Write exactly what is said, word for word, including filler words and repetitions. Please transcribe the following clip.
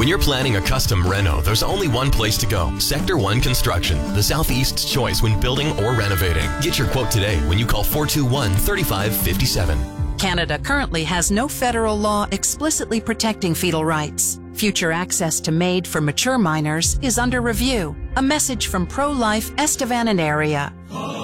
When you're planning a custom reno, there's only one place to go. Sector one Construction, the Southeast's choice when building or renovating. Get your quote today when you call four two one, three five five seven. Canada currently has no federal law explicitly protecting fetal rights. Future access to MAID for mature minors is under review. A message from Pro-Life Estevan and Area.